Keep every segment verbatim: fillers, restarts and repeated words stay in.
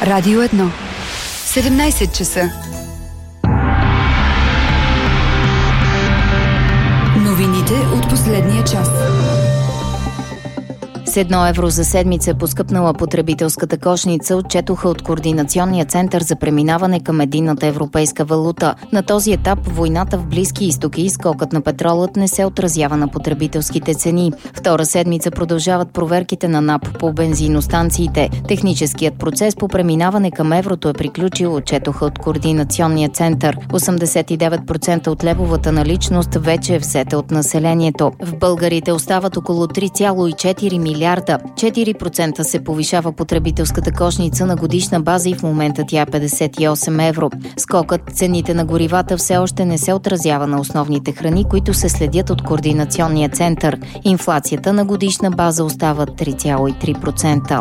Радио едно. седемнайсет часа. Новините от последния час. С едно евро за седмица е поскъпнала потребителската кошница, отчетоха от Координационния център за преминаване към единната европейска валута. На този етап войната в Близки изток и скокът на петролът не се отразява на потребителските цени. Втора седмица продължават проверките на НАП по бензиностанциите. Техническият процес по преминаване към еврото е приключил, отчетоха от Координационния център. осемдесет и девет процента от левовата наличност вече е взета от населението. В българите остават около три цяло и четири милиарда. четири процента се повишава потребителската кошница на годишна база и в момента тя е петдесет и осем евро. Скокът цените на горивата все още не се отразява на основните храни, които се следят от Координационния център. Инфлацията на годишна база остава три цяло и три процента.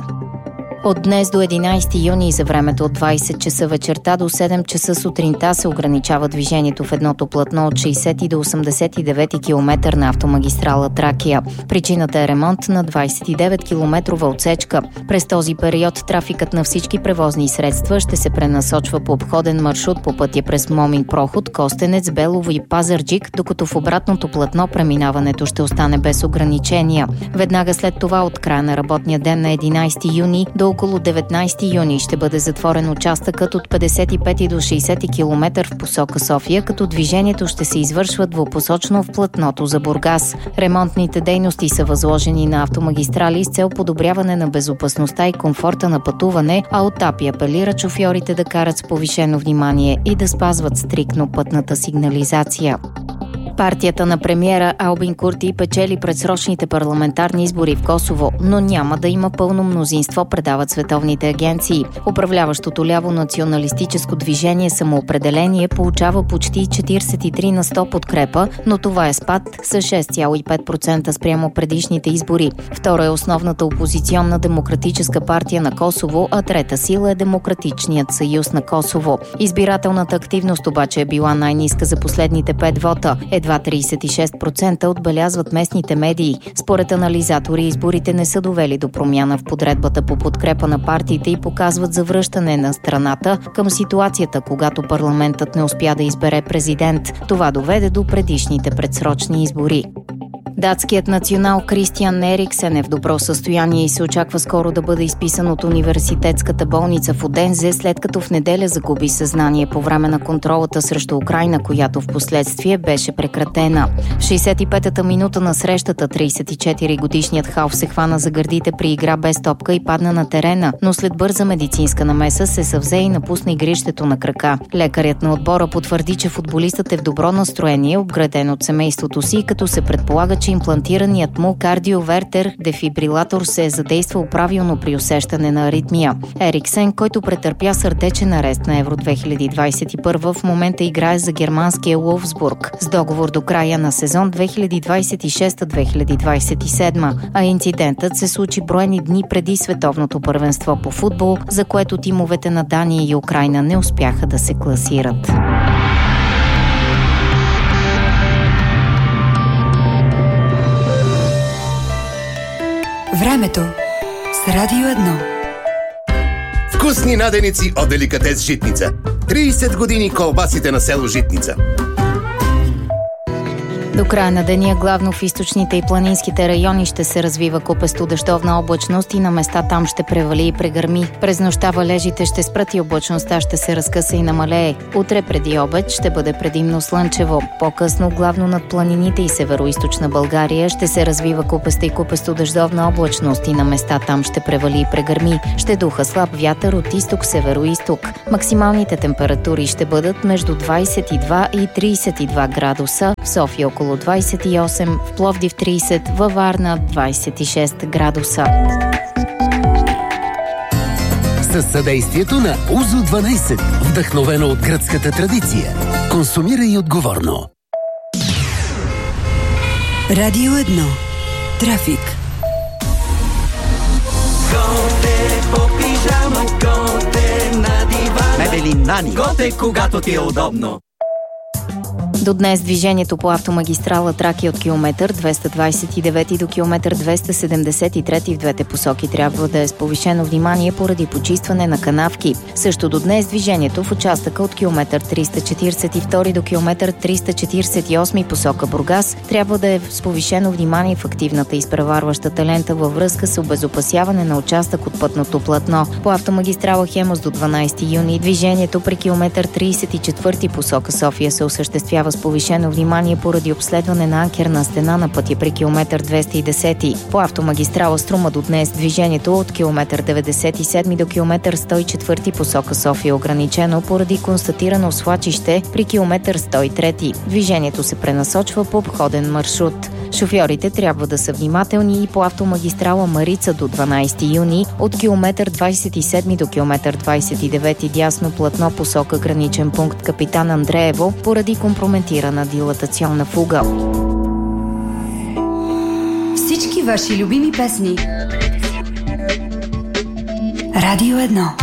От днес до единайсети юни за времето от двайсет часа вечерта до седем часа сутринта се ограничава движението в едното платно от шейсети до осемдесет и девети километър на автомагистрала Тракия. Причината е ремонт на двайсет и девет километрова отсечка. През този период трафикът на всички превозни средства ще се пренасочва по обходен маршрут по пътя през Момин проход, Костенец, Белово и Пазарджик, докато в обратното платно преминаването ще остане без ограничения. Веднага след това от края на работния ден на единайсети юни до около деветнайсети юни ще бъде затворен участъкът от петдесет и пети до шейсети километър в посока София, като движението ще се извършва двупосочно в платното за Бургас. Ремонтните дейности са възложени на Автомагистрали с цел подобряване на безопасността и комфорта на пътуване, а ОТАПИ апелира шофьорите да карат с повишено внимание и да спазват стриктно пътната сигнализация. Партията на премиера Албин Курти печели предсрочните парламентарни избори в Косово, но няма да има пълно мнозинство, предават световните агенции. Управляващото ляво националистическо движение Самоопределение получава почти четирийсет и три на сто подкрепа, но това е спад с шест цяло и пет процента спрямо предишните избори. Втора е основната опозиционна демократическа партия на Косово, а трета сила е Демократичният съюз на Косово. Избирателната активност обаче е била най-ниска за последните пет вота. Едва трийсет и шест процента отбелязват местните медии. Според анализатори, изборите не са довели до промяна в подредбата по подкрепа на партиите и показват завръщане на страната към ситуацията, когато парламентът не успя да избере президент. Това доведе до предишните предсрочни избори. Датският национал Кристиан Ериксен е в добро състояние и се очаква скоро да бъде изписан от университетската болница в Одензе, след като в неделя загуби съзнание по време на контролата срещу Украйна, която в последствие беше прекратена. В шейсет и петата минута на срещата трийсет и четири годишният Халф се хвана за гърдите при игра без топка и падна на терена, но след бърза медицинска намеса се съвзе и напусна игрището на крака. Лекарят на отбора потвърди, че футболистът е в добро настроение, обграден от семейството си, като се предполага, че имплантираният му кардиовертер дефибрилатор се е задействал правилно при усещане на аритмия. Ериксен, който претърпя сърдечен арест на Евро две хиляди двайсет и първа, в момента играе за германския Wolfsburg с договор до края на сезон две хиляди двайсет и шеста - две хиляди двайсет и седма, а инцидентът се случи броени дни преди световното първенство по футбол, за което тимовете на Дания и Украйна не успяха да се класират. Времето с Радио едно. Вкусни наденици от Деликатес Житница. трийсет години колбасите на село Житница. До края на деня главно в източните и планинските райони ще се развива купесто дъждовна облачност и на места там ще превали и прегърми. През нощта валежите ще спрат и облачността ще се разкъса и намалее. Утре преди обед ще бъде предимно слънчево. По-късно главно над планините и североизточна България ще се развива купеста и купесто дъждовна облачност и на места там ще превали и прегърми. Ще духа слаб вятър от изток-североизток. Максималните температури ще бъдат между двайсет и два и трийсет и два градуса, в София около двайсет и осем, в Пловдив трийсет, във Варна двайсет и шест градуса. Със съдействието на Узо дванайсет, вдъхновено от гръцката традиция. Консумирай отговорно. Радио едно. Трафик. Готе по пижама, готе на дивана. Мебели Нани. Готе, когато ти е удобно. До днес движението по автомагистрала Тракия от километър двеста двадесет и девети до километър двеста седемдесет и трети в двете посоки трябва да е с повишено внимание поради почистване на канавки. Също до днес движението в участъка от километър триста четиридесет и втори до километър триста четиридесет и осми посока Бургас трябва да е с повишено внимание в активната изпреварващата лента във връзка с обезопасяване на участък от пътното платно. По автомагистрала Хемус до дванадесети юни движението при километър тридесет и четвърти посока София се осъществява с повишено внимание поради обследване на анкерна стена на пътя при километър двеста и десети. По автомагистрала Струма до днес движението от километър деветдесет и седми до километър сто и четвърти посока София е ограничено поради констатирано свлачище при километър сто и трети. Движението се пренасочва по обходен маршрут. Шофьорите трябва да са внимателни и по автомагистрала Марица до дванадесети юни от километър двадесет и седми до километър двадесет и девети дясно платно посока граничен пункт Капитан Андреево поради компрометирана дилатационна фуга. Всички ваши любими песни. Радио едно.